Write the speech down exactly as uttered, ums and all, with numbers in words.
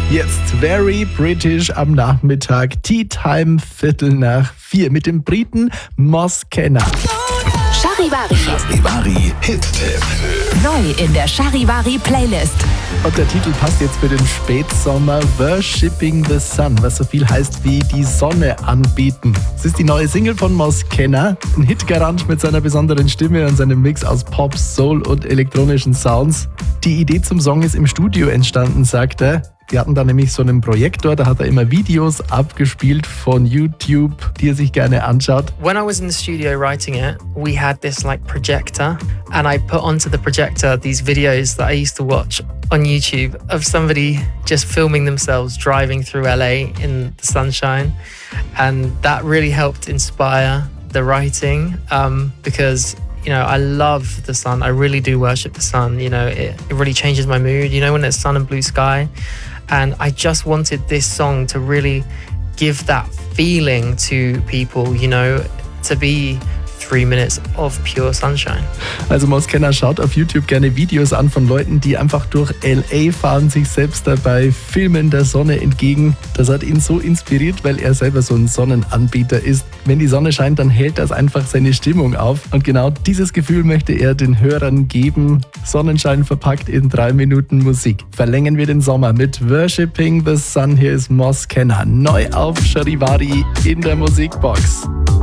Jetzt Very British am Nachmittag, Tea Time, Viertel nach vier mit dem Briten Moss Kenner. Charivari. Charivari Hit-Tipp. Neu in der Charivari Playlist. Und der Titel passt jetzt für den Spätsommer, Worshipping the Sun, was so viel heißt wie die Sonne anbeten. Es ist die neue Single von Moss Kenner, ein Hitgarant mit seiner besonderen Stimme und seinem Mix aus Pop, Soul und elektronischen Sounds. Die Idee zum Song ist im Studio entstanden, sagt er. Die hatten da nämlich so einen Projektor, da hat er immer Videos abgespielt von YouTube, die er sich gerne anschaut. When I was in the studio writing it, we had this like projector and I put onto the projector these videos that I used to watch on YouTube of somebody just filming themselves driving through L A in the sunshine, and that really helped inspire the writing um, because you know, I love the sun. I really do worship the sun. You know, it, it really changes my mood, you know, when there's sun and blue sky. And I just wanted this song to really give that feeling to people, you know, to be three minutes of pure sunshine. Also Moss Kenner schaut auf YouTube gerne Videos an von Leuten, die einfach durch L A fahren, sich selbst dabei filmen der Sonne entgegen. Das hat ihn so inspiriert, weil er selber so ein Sonnenanbeter ist. Wenn die Sonne scheint, dann hält das einfach seine Stimmung auf. Und genau dieses Gefühl möchte er den Hörern geben. Sonnenschein verpackt in drei Minuten Musik. Verlängern wir den Sommer mit Worshipping the Sun. Hier ist Moss Kenner. Neu auf Charivari in der Musikbox.